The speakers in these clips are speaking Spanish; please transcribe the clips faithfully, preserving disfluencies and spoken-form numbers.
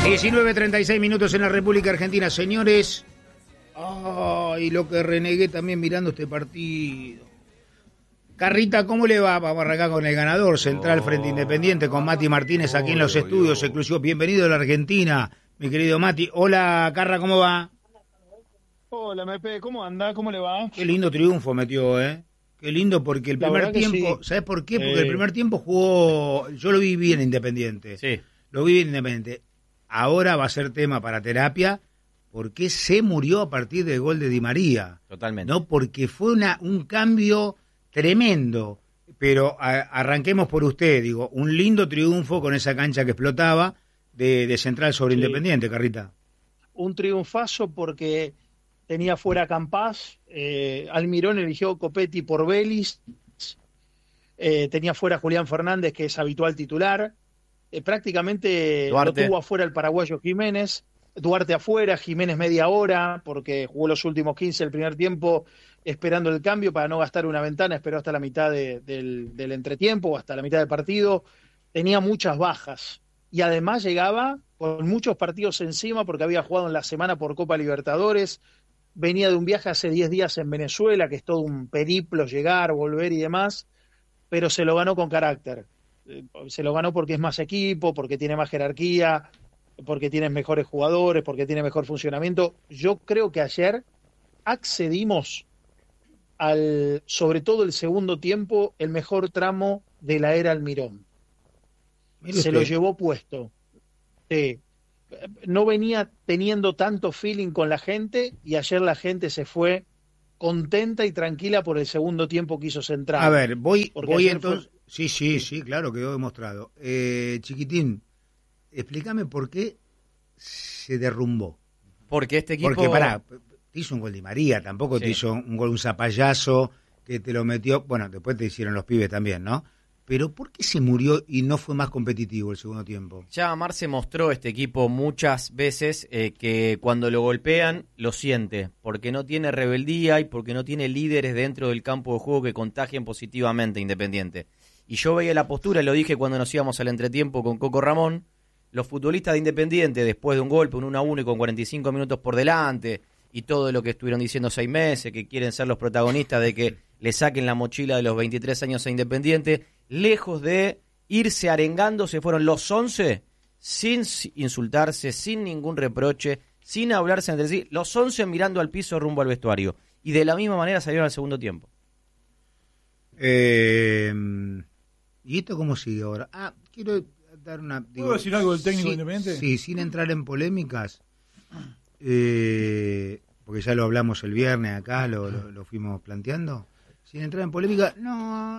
diecinueve treinta y seis minutos en la República Argentina, señores. Ay, lo que renegué también mirando este partido. Carrita, ¿cómo le va? Vamos a arrancar con el ganador, Central frente Independiente, con Mati Martínez aquí en los estudios exclusivos. Bienvenido a la Argentina, mi querido Mati. Hola, Carra, ¿cómo va? Hola, M P, ¿cómo anda? ¿Cómo le va? Qué lindo triunfo metió, ¿eh? Qué lindo, porque el primer tiempo, sí. ¿Sabes por qué? Porque eh... el primer tiempo jugó, yo lo vi bien Independiente. Sí. Lo vi bien Independiente. Ahora va a ser tema para terapia, porque se murió a partir del gol de Di María. Totalmente. No, porque fue una, un cambio tremendo. Pero a, arranquemos por usted, digo, un lindo triunfo con esa cancha que explotaba de, de Central sobre sí. Independiente, Carrita. Un triunfazo porque tenía fuera a Campás, eh, Almirón eligió Copetti por Vélez, eh, tenía fuera a Julián Fernández, que es habitual titular, eh, prácticamente Duarte. Lo tuvo afuera el paraguayo Jiménez, Duarte afuera, Jiménez media hora, porque jugó los últimos quince del primer tiempo esperando el cambio para no gastar una ventana, esperó hasta la mitad de, del, del entretiempo o hasta la mitad del partido, tenía muchas bajas y además llegaba con muchos partidos encima porque había jugado en la semana por Copa Libertadores, venía de un viaje hace diez días en Venezuela, que es todo un periplo, llegar, volver y demás, pero se lo ganó con carácter. Se lo ganó porque es más equipo, porque tiene más jerarquía, porque tiene mejores jugadores, porque tiene mejor funcionamiento. Yo creo que ayer accedimos al, sobre todo el segundo tiempo, el mejor tramo de la era Almirón. Mire se usted. lo llevó puesto. Sí. No venía teniendo tanto feeling con la gente y ayer la gente se fue contenta y tranquila por el segundo tiempo que hizo Central. A ver, voy, voy entonces... Fue... Sí, sí, sí, claro, quedó demostrado. Eh, Chiquitín, explícame por qué se derrumbó. Porque este equipo... Porque, pará, te hizo un gol de María, tampoco sí. te hizo un gol, un zapallazo que te lo metió... Bueno, después te hicieron los pibes también, ¿no? Pero ¿por qué se murió y no fue más competitivo el segundo tiempo? Ya Marce mostró este equipo muchas veces eh, que cuando lo golpean lo siente, porque no tiene rebeldía y porque no tiene líderes dentro del campo de juego que contagien positivamente a Independiente. Y yo veía la postura, lo dije cuando nos íbamos al entretiempo con Coco Ramón, los futbolistas de Independiente después de un golpe, un uno a uno y con cuarenta y cinco minutos por delante, y todo lo que estuvieron diciendo seis meses, que quieren ser los protagonistas de que le saquen la mochila de los veintitrés años a Independiente, lejos de irse arengando, se fueron los once sin insultarse, sin ningún reproche, sin hablarse entre sí, los once mirando al piso rumbo al vestuario. Y de la misma manera salieron al segundo tiempo. Eh, ¿Y esto cómo sigue ahora? Ah, quiero dar una... Digo, ¿Puedo decir algo del técnico sí, Independiente? Sí, sin entrar en polémicas, eh, porque ya lo hablamos el viernes acá, lo, lo, lo fuimos planteando. Sin entrar en polémica, no...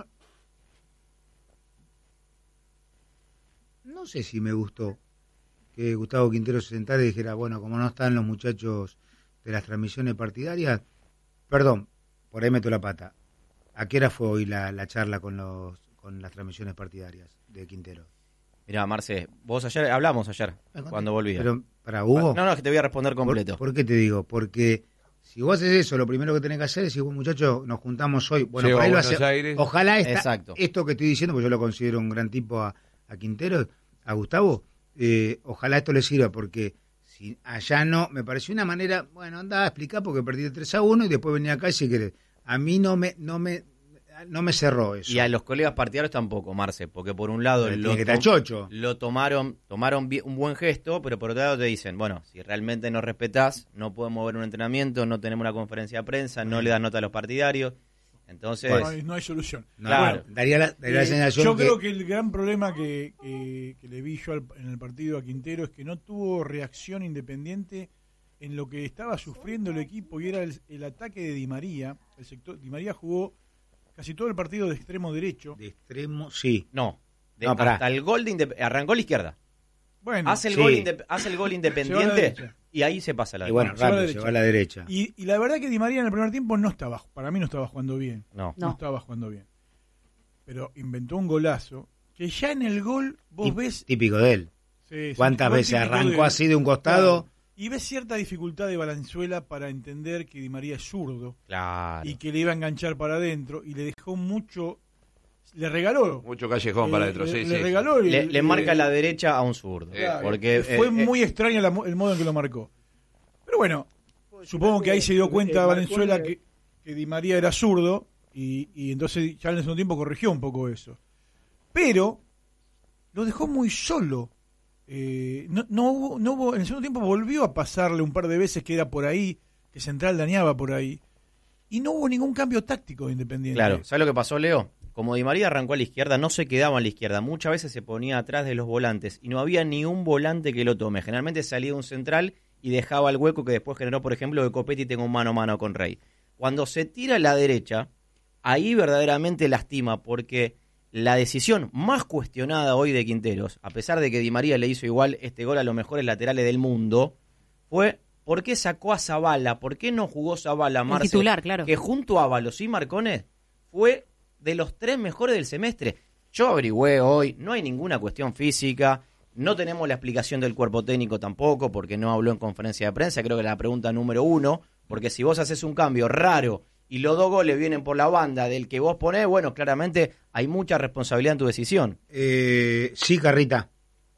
No sé si me gustó que Gustavo Quintero se sentara y dijera, bueno, como no están los muchachos de las transmisiones partidarias, perdón, por ahí meto la pata. ¿A qué hora fue hoy la, la charla con los con las transmisiones partidarias de Quintero? Mirá, Marce, vos ayer, hablamos ayer, cuando volvías. Pero, ¿para Hugo? No, no, es que te voy a responder completo. ¿Por, ¿Por qué te digo? Porque si vos haces eso, lo primero que tenés que hacer es decir, muchachos, nos juntamos hoy. Bueno, por ahí lo hace, ojalá esta, esto que estoy diciendo, porque yo lo considero un gran tipo a, a Quintero, a Gustavo, eh, ojalá esto le sirva, porque si allá no, me pareció una manera, bueno, anda a explicar porque perdí de tres a uno y después venía acá y si querés. A mí no me, no me, no me cerró eso. Y a los colegas partidarios tampoco, Marce, porque por un lado lo, que to- chocho. lo tomaron, tomaron un buen gesto, pero por otro lado te dicen, bueno, si realmente nos respetás, no podemos ver un entrenamiento, no tenemos una conferencia de prensa, no le das nota a los partidarios. Entonces, no hay, no hay solución. No, claro. Bueno, daría la, daría eh, la sensación yo que... creo que el gran problema que, que, que le vi yo al, en el partido a Quintero es que no tuvo reacción Independiente en lo que estaba sufriendo el equipo y era el, el ataque de Di María. El sector Di María jugó casi todo el partido de extremo derecho. De extremo, sí. No, de, no hasta el gol de Indep- arrancó a la izquierda. Bueno, hace el sí. gol inde- hace el gol Independiente y ahí se pasa la y bueno, derecha. rápido, se va a la derecha. Y, y la verdad que Di María en el primer tiempo no estaba, para mí no estaba jugando bien. No. No, no estaba jugando bien. Pero inventó un golazo que ya en el gol vos Tip, ves... Típico de él. Sí, ¿Cuántas veces arrancó de, así de un costado? Claro, y ves cierta dificultad de Valenzuela para entender que Di María es zurdo. Claro. Y que le iba a enganchar para adentro y le dejó mucho le regaló. Mucho callejón eh, para adentro, sí, le, sí. Le regaló. Le, le, le marca la derecha a un zurdo. Eh, porque Fue eh, muy eh, extraño la, el modo en que lo marcó. Pero bueno, supongo que ahí se dio cuenta Valenzuela que, que Di María era zurdo y, y entonces ya en el segundo tiempo corrigió un poco eso. Pero lo dejó muy solo. Eh, no, no, hubo, no hubo, en el segundo tiempo volvió a pasarle un par de veces que era por ahí, que Central dañaba por ahí. Y no hubo ningún cambio táctico de Independiente. Claro, ¿sabes lo que pasó, Leo? Como Di María arrancó a la izquierda, no se quedaba a la izquierda. Muchas veces se ponía atrás de los volantes y no había ni un volante que lo tome. Generalmente salía un central y dejaba el hueco que después generó, por ejemplo, que Copetti tenga un mano a mano con Rey. Cuando se tira a la derecha, ahí verdaderamente lastima, porque la decisión más cuestionada hoy de Quinteros, a pesar de que Di María le hizo igual este gol a los mejores laterales del mundo, fue ¿por qué sacó a Zabala? ¿Por qué no jugó Zabala, Marce? El titular, claro. Que junto a Ábalos y Marcones fue de los tres mejores del semestre. Yo averigüé hoy, no hay ninguna cuestión física, no tenemos la explicación del cuerpo técnico tampoco, porque no habló en conferencia de prensa, creo que era la pregunta número uno, porque si vos haces un cambio raro y los dos goles vienen por la banda del que vos ponés, bueno, claramente hay mucha responsabilidad en tu decisión. Eh, sí, Carrita.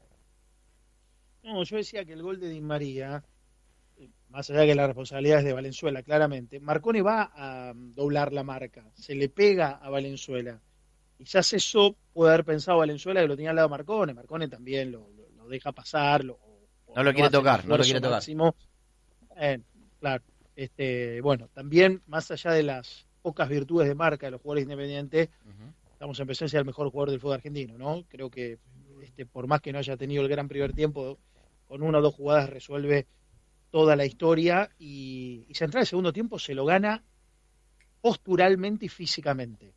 No, yo decía que el gol de Di María, más allá de que la responsabilidad es de Valenzuela, claramente, Marcone va a doblar la marca, se le pega a Valenzuela. Quizás eso puede haber pensado Valenzuela que lo tenía al lado de Marcone, Marcone también lo, lo, lo deja pasar. Lo, no lo quiere tocar, no lo quiere tocar. Máximo. Eh, claro, este, bueno, también más allá de las pocas virtudes de marca de los jugadores independientes, uh-huh. estamos en presencia del mejor jugador del fútbol argentino, ¿no? Creo que este, por más que no haya tenido el gran primer tiempo, con una o dos jugadas resuelve toda la historia y, y Central el segundo tiempo se lo gana posturalmente y físicamente.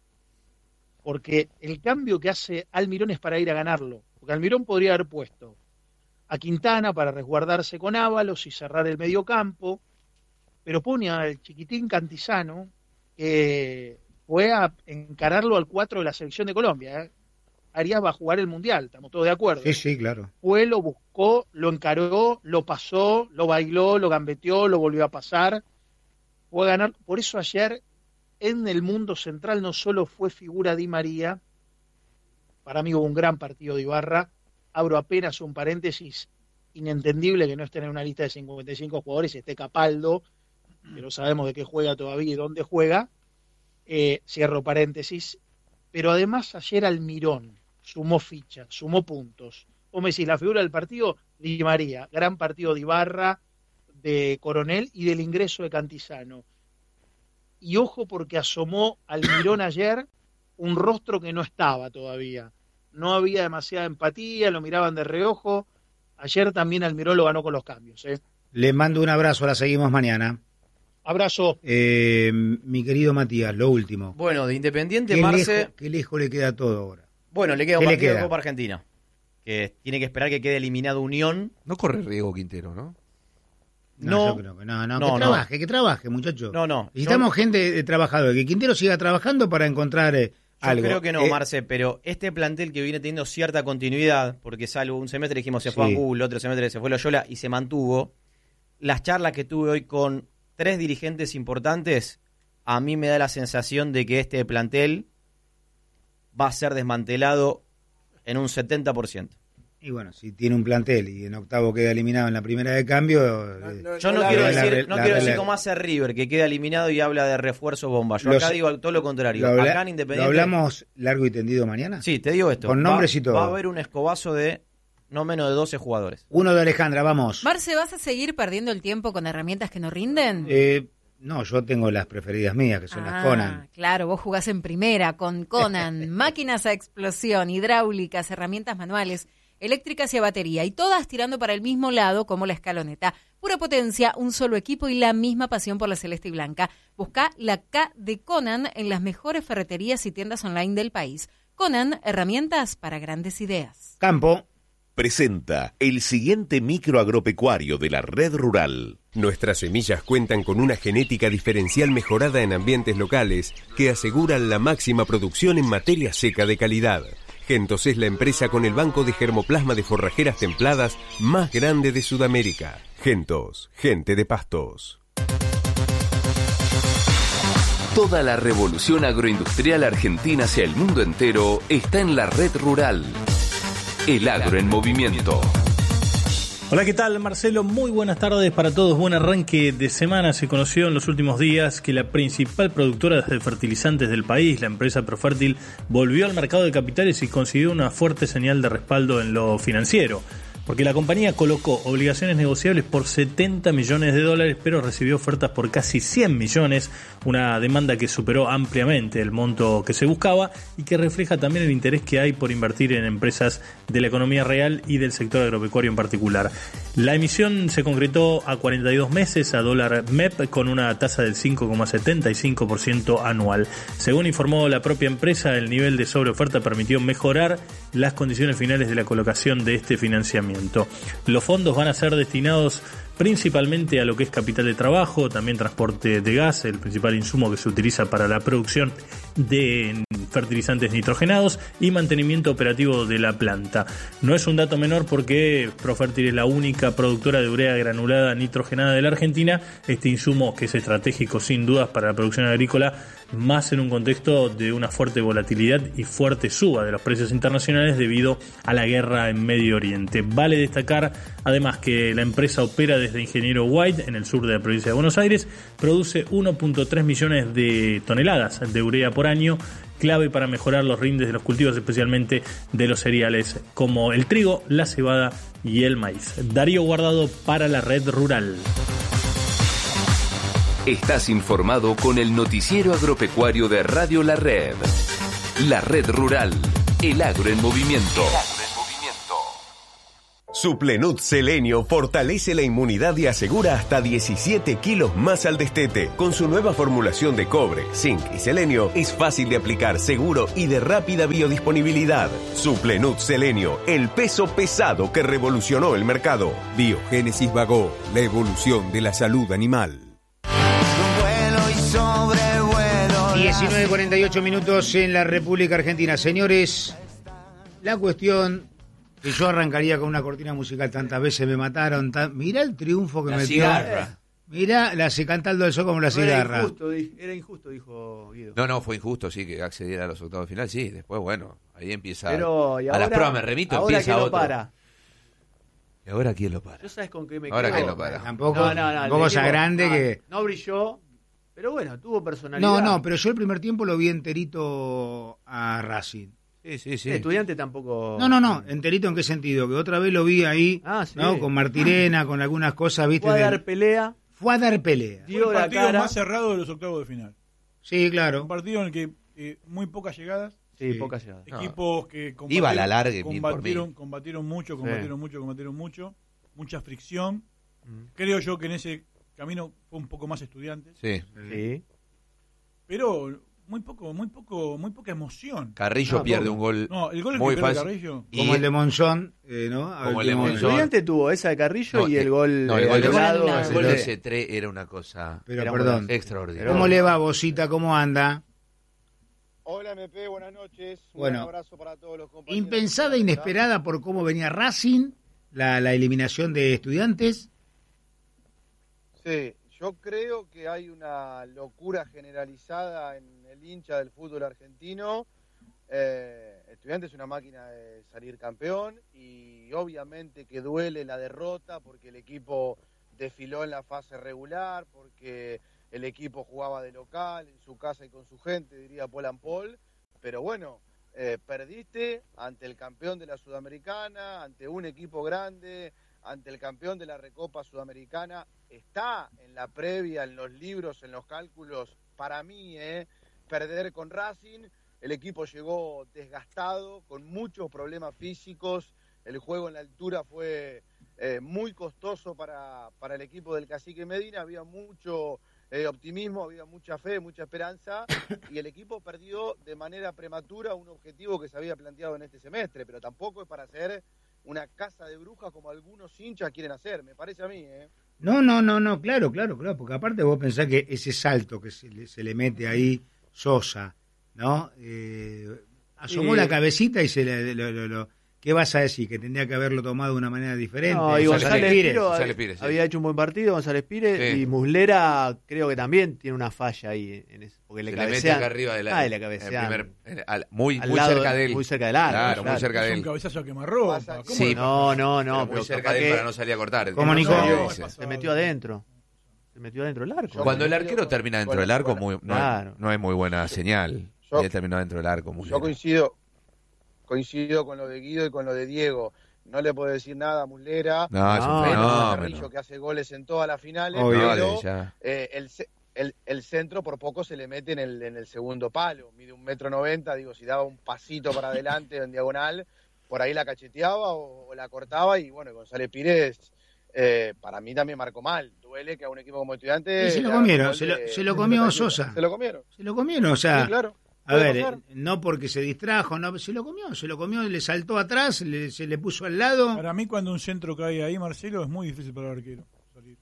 Porque el cambio que hace Almirón es para ir a ganarlo. Porque Almirón podría haber puesto a Quintana para resguardarse con Ábalos y cerrar el mediocampo, pero pone al chiquitín Cantizano, que fue a encararlo al cuatro de la selección de Colombia. ¿eh? Arias va a jugar el Mundial, estamos todos de acuerdo. Sí, sí, claro. Fue, lo buscó, lo encaró, lo pasó, lo bailó, lo gambeteó, lo volvió a pasar. Fue a ganar. Por eso ayer en el mundo central no solo fue figura Di María, para mí hubo un gran partido de Ibarra. Abro apenas un paréntesis, inentendible que no esté en una lista de cincuenta y cinco jugadores y esté Capaldo, que no sabemos de qué juega todavía y dónde juega. Eh, cierro paréntesis. Pero además ayer Almirón sumó ficha, sumó puntos. Vos me decís, la figura del partido, Di María, gran partido de Ibarra, de Coronel y del ingreso de Cantizano. Y ojo porque asomó Almirón ayer un rostro que no estaba todavía. No había demasiada empatía, lo miraban de reojo. Ayer también Almirón lo ganó con los cambios. ¿eh? Le mando un abrazo, la seguimos mañana. Abrazo. Eh, mi querido Matías, lo último. Bueno, de Independiente, ¿Qué Marce... Lejos, ¿Qué lejos le queda todo ahora? Bueno, le queda un partido de Copa Argentina, que tiene que esperar que quede eliminado Unión. No corre riesgo Quintero, ¿no? No, no, yo creo que no, no, no que no. trabaje, que trabaje, muchacho. No, no. Necesitamos yo... gente de trabajadora, que Quintero siga trabajando para encontrar eh, algo. Yo creo que no, eh... Marce, pero este plantel que viene teniendo cierta continuidad, porque salvo un semestre dijimos se fue sí. a Google, otro semestre se fue Loyola y se mantuvo, las charlas que tuve hoy con tres dirigentes importantes, a mí me da la sensación de que este plantel va a ser desmantelado en un setenta por ciento. Y bueno, si tiene un plantel y en octavo queda eliminado en la primera de cambio... No, no, Yo no, no quiero decir, la, no la, quiero la, decir como hace River, que queda eliminado y habla de refuerzo bomba. Yo los, acá digo todo lo contrario. Lo, habla, acá en Independiente, ¿Lo hablamos largo y tendido mañana? Sí, te digo esto. Con nombres va, y todo. Va a haber un escobazo de no menos de doce jugadores. Uno de Alejandra, vamos. Marce, ¿vas a seguir perdiendo el tiempo con herramientas que no rinden? Eh... No, yo tengo las preferidas mías, que son ah, las Conan. Claro, vos jugás en primera con Conan. Máquinas a explosión, hidráulicas, herramientas manuales, eléctricas y a batería. Y todas tirando para el mismo lado como la escaloneta. Pura potencia, un solo equipo y la misma pasión por la celeste y blanca. Buscá la K de Conan en las mejores ferreterías y tiendas online del país. Conan, herramientas para grandes ideas. Campo presenta el siguiente microagropecuario de la Red Rural. Nuestras semillas cuentan con una genética diferencial mejorada en ambientes locales que aseguran la máxima producción en materia seca de calidad. Gentos es la empresa con el banco de germoplasma de forrajeras templadas más grande de Sudamérica. Gentos, gente de pastos. Toda la revolución agroindustrial argentina hacia el mundo entero está en la red rural. El agro en movimiento. Hola, ¿qué tal? Marcelo, muy buenas tardes para todos. Buen arranque de semana. Se conoció en los últimos días que la principal productora de fertilizantes del país, la empresa Profértil, volvió al mercado de capitales y consiguió una fuerte señal de respaldo en lo financiero. Porque la compañía colocó obligaciones negociables por setenta millones de dólares, pero recibió ofertas por casi cien millones, una demanda que superó ampliamente el monto que se buscaba y que refleja también el interés que hay por invertir en empresas de la economía real y del sector agropecuario en particular. La emisión se concretó a cuarenta y dos meses a dólar M E P con una tasa del cinco coma setenta y cinco por ciento anual. Según informó la propia empresa, el nivel de sobreoferta permitió mejorar las condiciones finales de la colocación de este financiamiento. Los fondos van a ser destinados principalmente a lo que es capital de trabajo, también transporte de gas, el principal insumo que se utiliza para la producción de fertilizantes nitrogenados, y mantenimiento operativo de la planta. No es un dato menor porque Profértil es la única productora de urea granulada nitrogenada de la Argentina, este insumo que es estratégico sin dudas para la producción agrícola, más en un contexto de una fuerte volatilidad y fuerte suba de los precios internacionales debido a la guerra en Medio Oriente. Vale destacar además que la empresa opera desde Ingeniero White, en el sur de la provincia de Buenos Aires, produce uno punto tres millones de toneladas de urea por año, clave para mejorar los rindes de los cultivos, especialmente de los cereales como el trigo, la cebada y el maíz. Darío Guardado para la Red Rural. Estás informado con el noticiero agropecuario de Radio La Red. La Red Rural, el agro en movimiento. Suplenut Selenio fortalece la inmunidad y asegura hasta diecisiete kilos más al destete. Con su nueva formulación de cobre, zinc y selenio, es fácil de aplicar, seguro y de rápida biodisponibilidad. Suplenut Selenio, el peso pesado que revolucionó el mercado. Biogénesis Bagó, la evolución de la salud animal. diecinueve cuarenta y ocho minutos en la República Argentina. Señores, la cuestión que yo arrancaría con una cortina musical, tantas veces me mataron. Tan... Mirá el triunfo que la metió. Cigarra. Mirá, la se cantando del sol como la no cigarra. Era injusto, era injusto, dijo Guido. No, no, fue injusto, sí, que accediera a los octavos de final, sí. Después, bueno, ahí empieza. Pero, a las pruebas me remito, ahora empieza que otro. para. ¿Y ahora quién lo para? ¿Yo sabes con qué me Ahora quedo? quién lo para. Tampoco, no, no, no, tampoco sea grande no, que... No brilló, pero bueno, tuvo personalidad. No, no, pero yo el primer tiempo lo vi enterito a Racing. Sí, sí, sí. El estudiante tampoco... No, no, no, enterito en qué sentido, que otra vez lo vi ahí, ah, sí. ¿no? Con Martirena, con algunas cosas, ¿viste? Fue a dar del... pelea. Fue a dar pelea. Dio Fue el partido cara. más cerrado de los octavos de final. Sí, claro. Un partido en el que eh, muy pocas llegadas. Sí, sí. pocas llegadas. Equipos no. que combatieron, Iba a la larga combatieron, combatieron mucho, combatieron sí. mucho, combatieron mucho. Mucha fricción. Mm. Creo yo que en ese camino fue un poco más Estudiantes. Sí. Sí. Pero muy poco, muy poco, muy poca emoción. Carrillo no, pierde poco. un gol. No, el gol muy que pierde Carrillo. Como y el de Monzón, eh, ¿no? Como el de Monzón. El Estudiante tuvo esa de Carrillo no, y el gol no, el gol de lado, lado, el gol de ese tres era una cosa pero era perdón, extraordinaria. ¿Cómo le va, Bosita? ¿Cómo anda? Hola M P, buenas noches. Bueno, un abrazo para todos los compañeros. Impensada, inesperada por cómo venía Racing, la, la eliminación de Estudiantes. Sí, yo creo que hay una locura generalizada en el hincha del fútbol argentino. Eh, Estudiantes es una máquina de salir campeón y obviamente que duele la derrota porque el equipo desfiló en la fase regular, porque el equipo jugaba de local, en su casa y con su gente, diría Paul and Paul, pero bueno, eh, perdiste ante el campeón de la Sudamericana, ante un equipo grande, ante el campeón de la Recopa Sudamericana, está en la previa, en los libros, en los cálculos, para mí, eh, perder con Racing. El equipo llegó desgastado, con muchos problemas físicos, el juego en la altura fue eh, muy costoso para, para el equipo del Cacique Medina, había mucho eh, optimismo, había mucha fe, mucha esperanza, y el equipo perdió de manera prematura un objetivo que se había planteado en este semestre, pero tampoco es para hacer una casa de brujas como algunos hinchas quieren hacer, me parece a mí, ¿eh? No, no, no, no, claro, claro, claro, porque aparte vos pensás que ese salto que se le, se le mete ahí Sosa, ¿no? Eh, asomó sí. la cabecita y se le, lo, lo, lo, ¿Qué vas a decir? ¿Que tendría que haberlo tomado de una manera diferente? No, y González, González Pires, González Pires sí. había hecho un buen partido, González Pires, sí. y Muslera creo que también tiene una falla ahí. En ese, porque Se le, le mete acá arriba de la, ah, le cabecean. Primer, al, muy, al muy lado, cerca de él. Muy cerca del arco. Claro, claro, muy cerca de él. Es un cabezazo a quemarropa. Sí, no, no, no. Muy cerca de él para no salir a cortar. ¿Cómo, Nico? No, se metió adentro. Se metió adentro del arco. Cuando el arquero termina dentro del arco, muy, no, claro. es, no es muy buena señal. Yo, y él terminó dentro del arco. Muy yo coincido coincido con lo de Guido y con lo de Diego. No le puedo decir nada a Muslera. No, es un fenómeno. Que hace goles en todas las finales. Obvio, pero eh, el, el, el centro por poco se le mete en el, en el segundo palo. Mide un metro noventa. Digo, si daba un pasito para adelante en diagonal, por ahí la cacheteaba o, o la cortaba. Y bueno, González Pires, eh, para mí también marcó mal. Duele que a un equipo como Estudiantes... Y se lo comieron, se lo, de, se lo comió Sosa. Se lo comieron. Se lo comieron, o sea... Sí, claro. A ver, pasar? no porque se distrajo, no, se lo comió, se lo comió, le saltó atrás, le, se le puso al lado. Para mí cuando un centro cae ahí, Marcelo, es muy difícil para el arquero salir.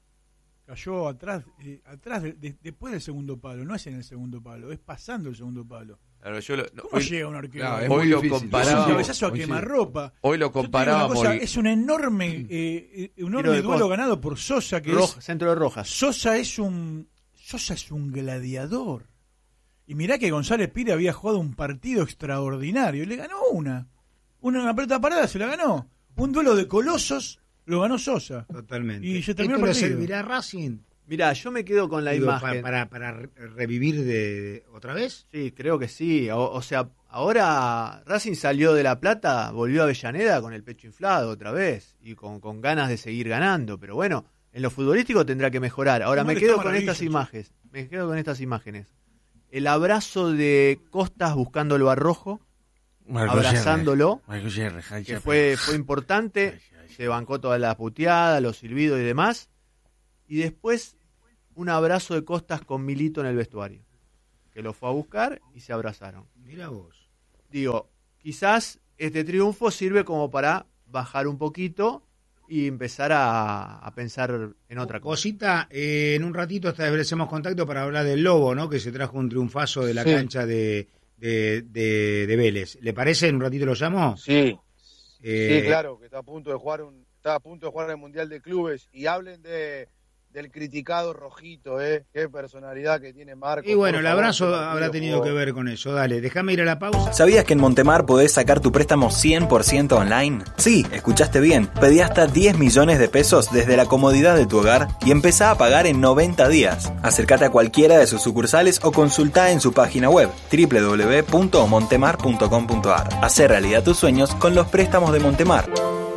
Cayó atrás, eh, atrás de, de, después del segundo palo, no es en el segundo palo, es pasando el segundo palo. Claro, yo lo, ¿Cómo hoy, llega un arquero? No, hoy lo comparaba. Es un cabezazo a quemarropa. Hoy lo comparábamos. Es un enorme, eh, enorme duelo ganado por Sosa, que Roja, es centro de Rojas. Sosa es un, Sosa es un gladiador. Y mirá que González Pires había jugado un partido extraordinario y le ganó una. Una, una pelota parada se la ganó. Un duelo de colosos lo ganó Sosa. Totalmente. Y se terminó el partido. partido. ¿Servirá Racing? Mirá, yo me quedo con la Digo, imagen. Para, para, para revivir de, de otra vez? Sí, creo que sí. O, o sea, ahora Racing salió de La Plata, volvió a Avellaneda con el pecho inflado otra vez y con, con ganas de seguir ganando. Pero bueno, en lo futbolístico tendrá que mejorar. Ahora no, me quedo con estas imágenes. Me quedo con estas imágenes. El abrazo de Costas buscando el barrojo, Marco abrazándolo, Gierre, que fue, fue importante, se bancó toda la puteada, los silbidos y demás, y después un abrazo de Costas con Milito en el vestuario, que lo fue a buscar y se abrazaron. Mira vos. Digo, quizás este triunfo sirve como para bajar un poquito y empezar a, a pensar en otra cosa. Cosita, eh, en un ratito establecemos contacto para hablar del Lobo, ¿no? Que se trajo un triunfazo de la sí. cancha de, de, de, de Vélez. ¿Le parece? ¿En un ratito lo llamo? Sí. Eh... Sí, claro, que está a punto de jugar un, está a punto de jugar el Mundial de Clubes. Y hablen de del criticado Rojito, ¿eh? Qué personalidad que tiene Marco. Y bueno, el abrazo habrá tenido que ver con eso. Dale, déjame ir a la pausa. ¿Sabías que en Montemar podés sacar tu préstamo cien por ciento online? Sí, escuchaste bien. Pedí hasta diez millones de pesos desde la comodidad de tu hogar y empezá a pagar en noventa días. Acércate a cualquiera de sus sucursales o consultá en su página web doble u doble u doble u punto montemar punto com punto a r. Hacé realidad tus sueños con los préstamos de Montemar.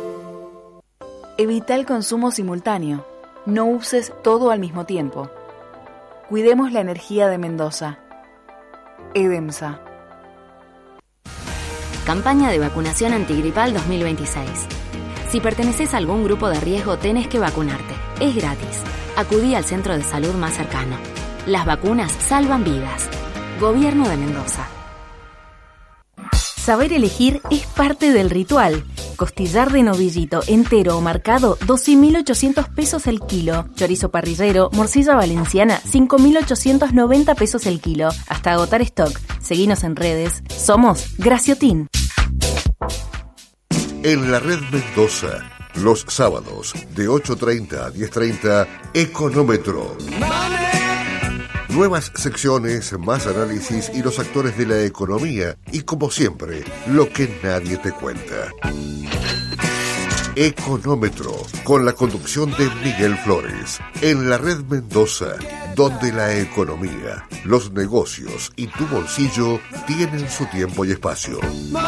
Evita el consumo simultáneo. No uses todo al mismo tiempo. Cuidemos la energía de Mendoza. EDEMSA. Campaña de vacunación antigripal dos mil veintiséis. Si perteneces a algún grupo de riesgo, tenés que vacunarte. Es gratis. Acudí al centro de salud más cercano. Las vacunas salvan vidas. Gobierno de Mendoza. Saber elegir es parte del ritual. Costillar de novillito entero o marcado, doce mil ochocientos pesos el kilo. Chorizo parrillero, morcilla valenciana, cinco mil ochocientos noventa pesos el kilo. Hasta agotar stock. Seguinos en redes. Somos Graciotín. En la Red Mendoza, los sábados de ocho treinta a diez treinta, Económetro. Nuevas secciones, más análisis y los actores de la economía. Y como siempre, lo que nadie te cuenta. Económetro, con la conducción de Miguel Flores. En la Red Mendoza, donde la economía, los negocios y tu bolsillo tienen su tiempo y espacio.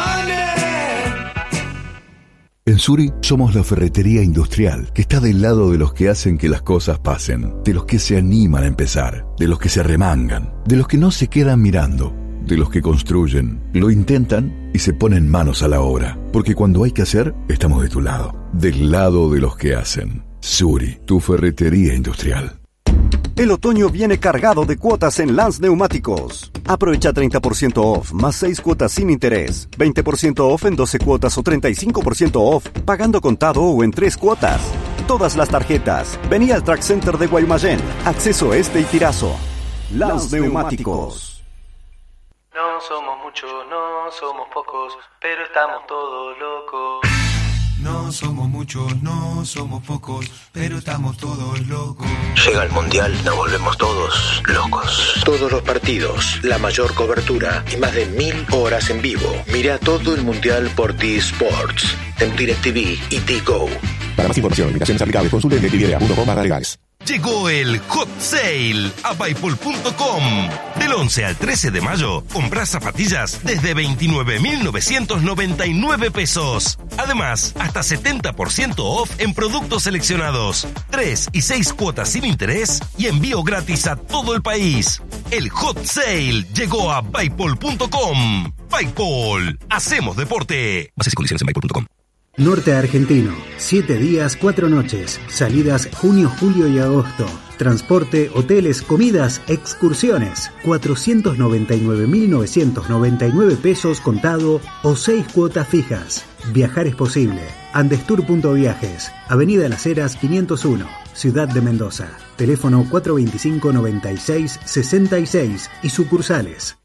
En Suri somos la ferretería industrial que está del lado de los que hacen que las cosas pasen, de los que se animan a empezar, de los que se remangan, de los que no se quedan mirando, de los que construyen, lo intentan y se ponen manos a la obra, porque cuando hay que hacer, estamos de tu lado, del lado de los que hacen. Suri, tu ferretería industrial. El otoño viene cargado de cuotas en Lance Neumáticos. Aprovecha treinta por ciento off, más seis cuotas sin interés, veinte por ciento off en doce cuotas o treinta y cinco por ciento off, pagando contado o en tres cuotas. Todas las tarjetas. Vení al Track Center de Guaymallén. Acceso Este y Tirazo. Lance Neumáticos. No somos muchos, no somos pocos, pero estamos todos locos. No somos muchos, no somos pocos, pero estamos todos locos. Llega el Mundial, nos volvemos todos locos. Todos los partidos, la mayor cobertura y más de mil horas en vivo. Mira todo el Mundial por T-Sports, en DirecTV y T-Go. Para más información, invitaciones aplicables, consulte en directv punto com barra legales. Llegó el Hot Sale a Paypal punto com. Del once al trece de mayo, comprás zapatillas desde veintinueve mil novecientos noventa y nueve pesos. Además, hasta setenta por ciento off en productos seleccionados. Tres y seis cuotas sin interés y envío gratis a todo el país. El Hot Sale llegó a Paypal punto com. Paypal, hacemos deporte. Bases y condiciones en Paypal punto com. Norte Argentino, siete días, cuatro noches, salidas junio, julio y agosto. Transporte, hoteles, comidas, excursiones. cuatrocientos noventa y nueve mil novecientos noventa y nueve pesos contado o seis cuotas fijas. Viajar es posible. Andestur punto viajes, Avenida Las Heras quinientos uno, Ciudad de Mendoza. Teléfono cuatro dos cinco, nueve seis, seis seis y sucursales.